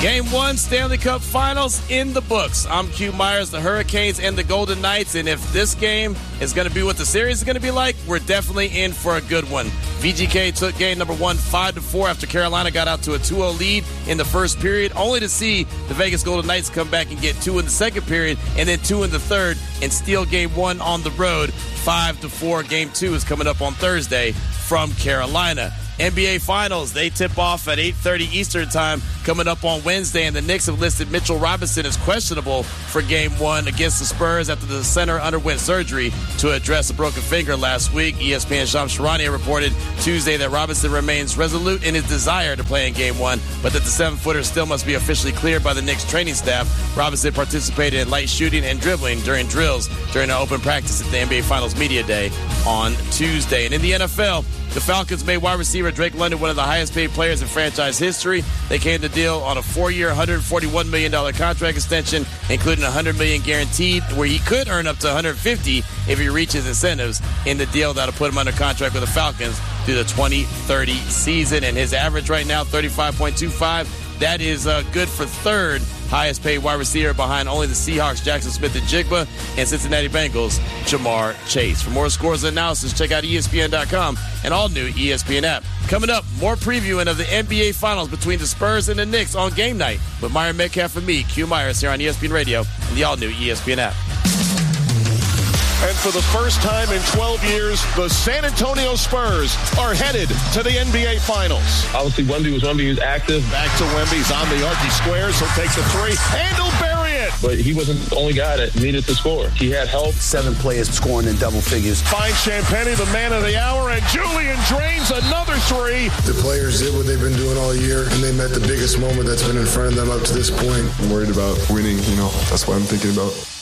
Game 1 Stanley Cup Finals in the books. I'm Q Myers, the Hurricanes and the Golden Knights. And if this game is going to be what the series is going to be like, we're definitely in for a good one. VGK took game number 1 5-4 after Carolina got out to a 2-0 lead in the first period, only to see the Vegas Golden Knights come back and get 2 in the second period and then 2 in the third and steal game 1 on the road 5-4. Game 2 is coming up on Thursday from Carolina. NBA Finals, they tip off at 8:30 Eastern Time coming up on Wednesday, and the Knicks have listed Mitchell Robinson as questionable for Game 1 against the Spurs after the center underwent surgery to address a broken finger last week. ESPN's Shams Charania reported Tuesday that Robinson remains resolute in his desire to play in Game 1, but that the 7-footer still must be officially cleared by the Knicks training staff. Robinson participated in light shooting and dribbling during drills during an open practice at the NBA Finals Media Day on Tuesday. And in the NFL, the Falcons made wide receiver Drake London one of the highest-paid players in franchise history. They came to deal on a 4-year, $141 million contract extension, including $100 million guaranteed, where he could earn up to $150 if he reaches incentives in the deal that'll put him under contract with the Falcons through the 2030 season. And his average right now, 35.25. That is good for third highest paid wide receiver behind only the Seahawks' Jackson Smith-Njigba and Cincinnati Bengals' Jamar Chase. For more scores and analysis, check out ESPN.com and all new ESPN app. Coming up, more previewing of the NBA Finals between the Spurs and the Knicks on game night with Myron Metcalf and me, Q Myers, here on ESPN Radio and the all new ESPN app. And for the first time in 12 years, the San Antonio Spurs are headed to the NBA Finals. Obviously, Wemby was active. Back to Wemby. He's on the arc. He squares. He'll take the three. And he'll bury it. But he wasn't the only guy that needed to score. He had help. 7 players scoring in double figures. Finds Champagnie, the man of the hour, and Julian drains another three. The players did what they've been doing all year, and they met the biggest moment that's been in front of them up to this point. I'm worried about winning, that's what I'm thinking about.